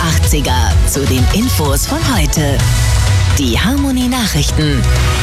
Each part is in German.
80er zu den Infos von heute. Die Harmony Nachrichten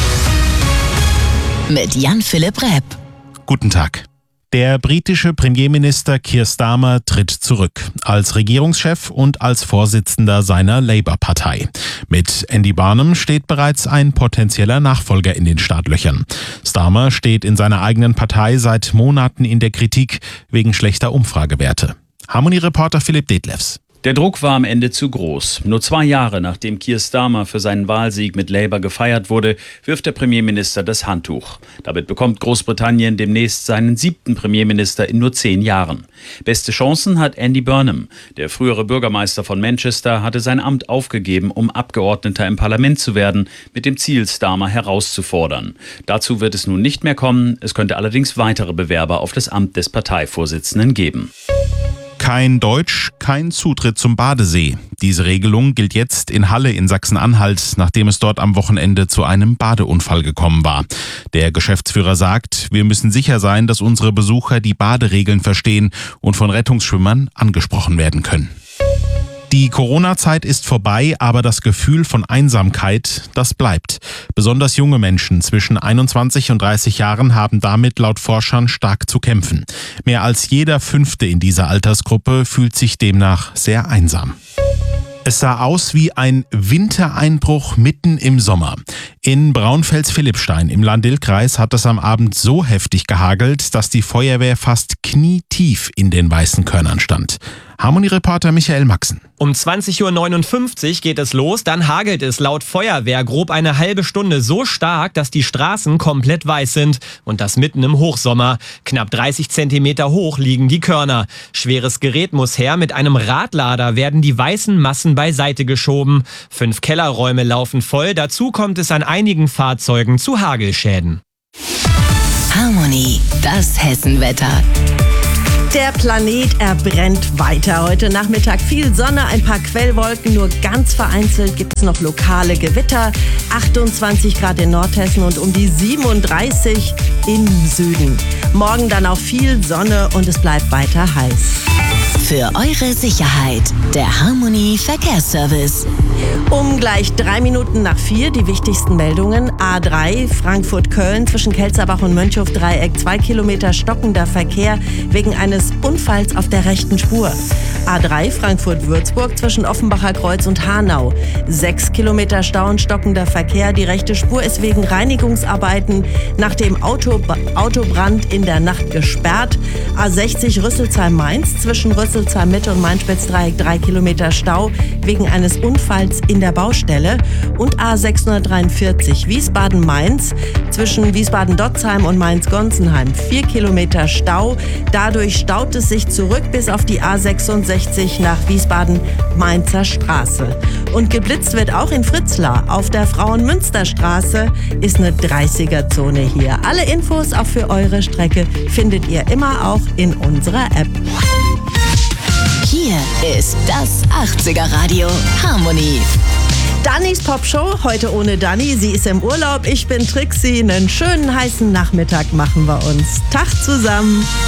mit Jan-Philipp Repp. Guten Tag. Der britische Premierminister Keir Starmer tritt zurück als Regierungschef und als Vorsitzender seiner Labour-Partei. Mit Andy Burnham steht bereits ein potenzieller Nachfolger in den Startlöchern. Starmer steht in seiner eigenen Partei seit Monaten in der Kritik wegen schlechter Umfragewerte. Harmony-Reporter Philipp Detlefs. Der Druck war am Ende zu groß. Nur 2 Jahre nachdem Keir Starmer für seinen Wahlsieg mit Labour gefeiert wurde, wirft der Premierminister das Handtuch. Damit bekommt Großbritannien demnächst seinen 7. Premierminister in nur 10 Jahren. Beste Chancen hat Andy Burnham. Der frühere Bürgermeister von Manchester hatte sein Amt aufgegeben, um Abgeordneter im Parlament zu werden, mit dem Ziel, Starmer herauszufordern. Dazu wird es nun nicht mehr kommen. Es könnte allerdings weitere Bewerber auf das Amt des Parteivorsitzenden geben. Kein Deutsch, kein Zutritt zum Badesee. Diese Regelung gilt jetzt in Halle in Sachsen-Anhalt, nachdem es dort am Wochenende zu einem Badeunfall gekommen war. Der Geschäftsführer sagt, wir müssen sicher sein, dass unsere Besucher die Baderegeln verstehen und von Rettungsschwimmern angesprochen werden können. Die Corona-Zeit ist vorbei, aber das Gefühl von Einsamkeit, das bleibt. Besonders junge Menschen zwischen 21 und 30 Jahren haben damit laut Forschern stark zu kämpfen. Mehr als jeder 5. in dieser Altersgruppe fühlt sich demnach sehr einsam. Es sah aus wie ein Wintereinbruch mitten im Sommer. In Braunfels-Philippstein im Lahn-Dill-Kreis hat es am Abend so heftig gehagelt, dass die Feuerwehr fast knietief in den weißen Körnern stand. Harmony-Reporter Michael Maxen. Um 20.59 Uhr geht es los, dann hagelt es laut Feuerwehr grob eine halbe Stunde so stark, dass die Straßen komplett weiß sind. Und das mitten im Hochsommer. Knapp 30 Zentimeter hoch liegen die Körner. Schweres Gerät muss her, mit einem Radlader werden die weißen Massen beiseite geschoben. 5 Kellerräume laufen voll, dazu kommt es an einigen Fahrzeugen zu Hagelschäden. Harmony, das Hessenwetter. Der Planet, er brennt weiter. Heute Nachmittag viel Sonne, ein paar Quellwolken, nur ganz vereinzelt gibt es noch lokale Gewitter. 28 Grad in Nordhessen und um die 37 im Süden. Morgen dann auch viel Sonne und es bleibt weiter heiß. Für eure Sicherheit, der Harmony Verkehrsservice. Um gleich 3 Minuten nach 4 die wichtigsten Meldungen. A3 Frankfurt-Köln zwischen Kelzerbach und Mönchhof-Dreieck 2 Kilometer stockender Verkehr wegen eines Unfalls auf der rechten Spur. A3 Frankfurt-Würzburg zwischen Offenbacher Kreuz und Hanau. 6 Kilometer Stau und stockender Verkehr. Die rechte Spur ist wegen Reinigungsarbeiten nach dem Autobrand in der Nacht gesperrt. A60 Rüsselsheim-Mainz zwischen Rüsselsheim-Mitte und Main-Spitz-Dreieck 3 Kilometer Stau wegen eines Unfalls in der Baustelle. Und A643 Wiesbaden-Mainz zwischen Wiesbaden-Dotzheim und Mainz-Gonsenheim 4 Kilometer Stau. Dadurch staut es sich zurück bis auf die A66 nach Wiesbaden-Mainzer Straße. Und geblitzt wird auch in Fritzlar. Auf der Frauenmünsterstraße ist eine 30er-Zone hier. Alle Infos auch für eure Strecke findet ihr immer auch in unserer App. Hier ist das 80er Radio Harmony. Dannys Popshow, heute ohne Dani. Sie ist im Urlaub, ich bin Trixie. Einen schönen heißen Nachmittag machen wir uns. Tag zusammen.